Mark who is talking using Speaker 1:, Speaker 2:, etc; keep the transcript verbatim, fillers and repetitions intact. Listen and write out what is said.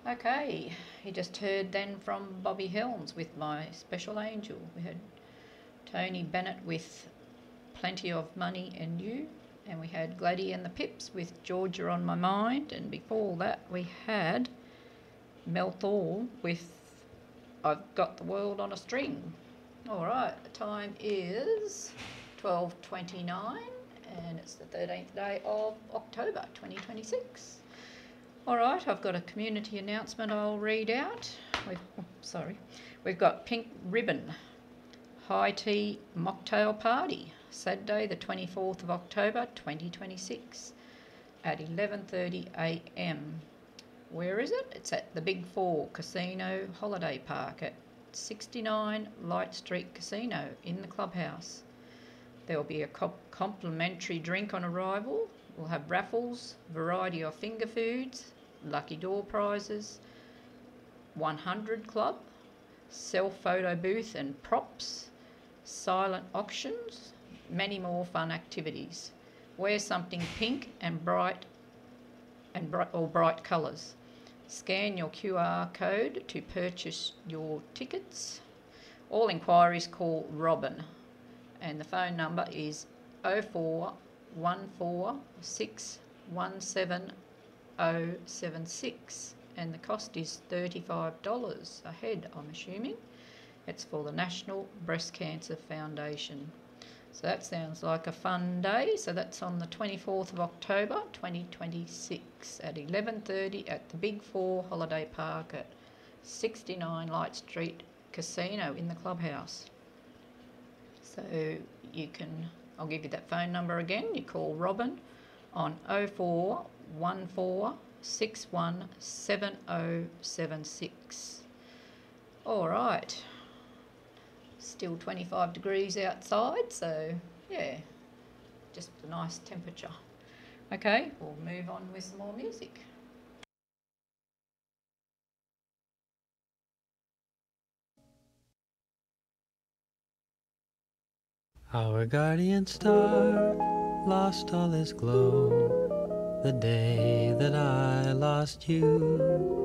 Speaker 1: Okay, you just heard then from Bobby Helms with My Special Angel. We had Tony Bennett with Plenty of Money and You, and we had Gladdy and the Pips with Georgia on My Mind, and before that we had Mel Thorne with I've Got the World on a String. Alright, the time is twelve twenty-nine and it's the thirteenth day of October twenty twenty-six. Alright, I've got a community announcement I'll read out. We've, oh, sorry. We've got Pink Ribbon High Tea Mocktail Party, Saturday the twenty-fourth of October twenty twenty-six at eleven thirty a m. Where is it? It's at the Big Four Casino Holiday Park at sixty-nine Light Street Casino in the clubhouse. There will be a complimentary drink on arrival. We'll have raffles, variety of finger foods, lucky door prizes, one hundred club, self-photo booth and props, silent auctions, many more fun activities. Wear something pink and bright and bright or bright colours. Scan your Q R code to purchase your tickets. All inquiries call Robin, and the phone number is oh four one four six one seven oh seven six, and the cost is thirty-five dollars a head, I'm assuming. It's for the National Breast Cancer Foundation. So that sounds like a fun day. So that's on the twenty-fourth of October twenty twenty-six at eleven thirty at the Big Four Holiday Park at sixty-nine Light Street Casino in the clubhouse. So you can, I'll give you that phone number again. You call Robin on oh four one four six one seven oh seven six. All right. Still twenty-five degrees outside, so yeah, just a nice temperature. Okay, we'll move on with some more music.
Speaker 2: Our guardian star lost all its glow the day that I lost you.